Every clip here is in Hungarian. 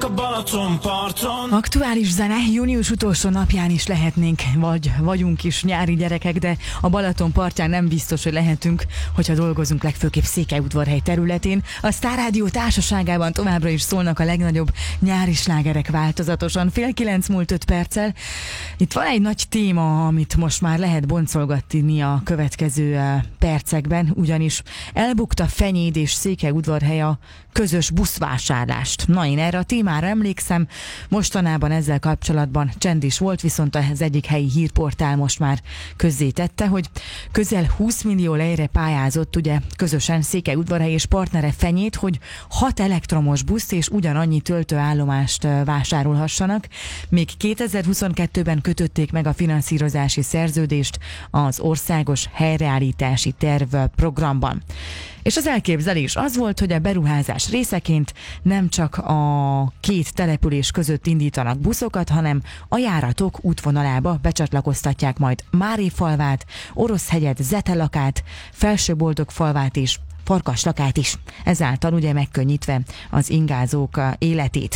A Balatonparton. Aktuális zene, június utolsó napján is lehetnénk, vagy vagyunk is nyári gyerekek, de a Balaton partján nem biztos, hogy lehetünk, hogyha dolgozunk, legfőképp Székelyudvarhely területén. A Sztár Rádió társaságában továbbra is szólnak a legnagyobb nyári slágerek változatosan. 8:30 múlt 5 perccel. Itt van egy nagy téma, amit most már lehet boncolgatni a következő percekben, ugyanis elbukta Fenyéd és Székelyudvarhely a közös buszvásárlást. Na, én erre a témára emlékszem, mostanában ezzel kapcsolatban csend is volt, viszont az egyik helyi hírportál most már közzétette, hogy közel 20 millió lejre pályázott ugye közösen Székelyudvarhely és partnere Fenyéd, hogy 6 elektromos buszt és ugyanannyi töltőállomást vásárolhassanak. Még 2022-ben kötötték meg a finanszírozási szerződést az Országos Helyreállítási Terv programban. És az elképzelés az volt, hogy a beruházás részeként nem csak a két település között indítanak buszokat, hanem a járatok útvonalába becsatlakoztatják majd Márifalvát, Oroszhegyet, Zetelakát, Felsőboldogfalvát és Farkaslakát is. Ezáltal ugye megkönnyítve az ingázók életét.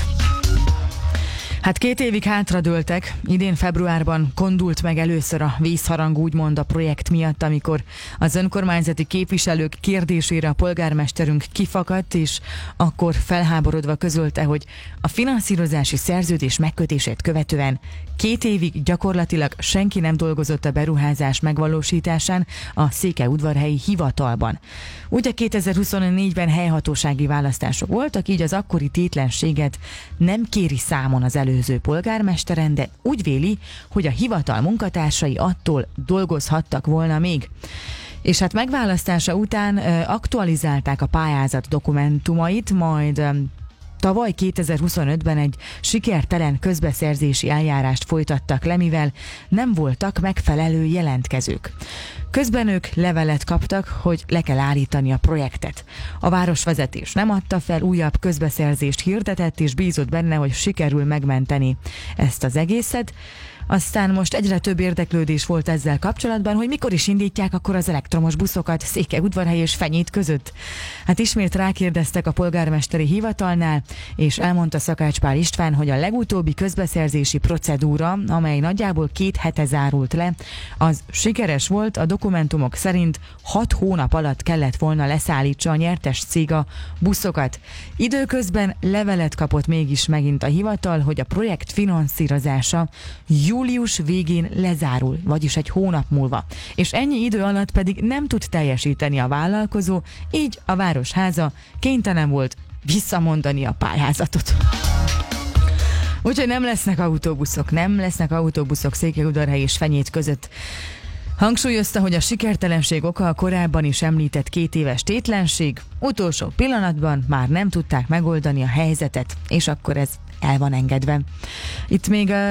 Hát 2 évig hátradőltek, idén februárban kondult meg először a vészharang úgymond a projekt miatt, amikor az önkormányzati képviselők kérdésére a polgármesterünk kifakadt, és akkor felháborodva közölte, hogy a finanszírozási szerződés megkötését követően 2 évig gyakorlatilag senki nem dolgozott a beruházás megvalósításán a Székelyudvarhelyi hivatalban. Ugye 2024-ben helyhatósági választások voltak, így az akkori tétlenséget nem kéri számon az előző polgármesteren, de úgy véli, hogy a hivatal munkatársai attól dolgozhattak volna még. És hát megválasztása után aktualizálták a pályázat dokumentumait, majd tavaly 2025-ben egy sikertelen közbeszerzési eljárást folytattak le, mivel nem voltak megfelelő jelentkezők. Közben ők levelet kaptak, hogy le kell állítani a projektet. A városvezetés nem adta fel, újabb közbeszerzést hirdetett, és bízott benne, hogy sikerül megmenteni ezt az egészet. Aztán most egyre több érdeklődés volt ezzel kapcsolatban, hogy mikor is indítják akkor az elektromos buszokat Székelyudvarhely és Fenyéd között. Hát ismét rákérdeztek a polgármesteri hivatalnál, és elmondta Szakács Pál István, hogy a legutóbbi közbeszerzési procedúra, amely nagyjából 2 hete zárult le, az sikeres volt, a dokumentumok szerint 6 hónap alatt kellett volna leszállítsa a nyertes cég a buszokat. Időközben levelet kapott mégis megint a hivatal, hogy a projekt finanszírozása július végén lezárul, vagyis egy hónap múlva. És ennyi idő alatt pedig nem tud teljesíteni a vállalkozó, így a Városháza kénytelen volt visszamondani a pályázatot. Úgyhogy nem lesznek autóbuszok Székelyudvarhely és Fenyéd között. Hangsúlyozta, hogy a sikertelenség oka a korábban is említett 2 éves tétlenség, utolsó pillanatban már nem tudták megoldani a helyzetet, és akkor ez el van engedve. Itt még